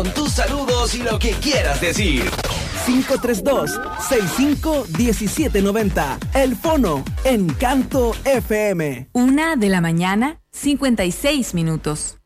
con tus saludos y lo que quieras decir. 532-651790. El Fono, Encanto FM. 1:56 a.m.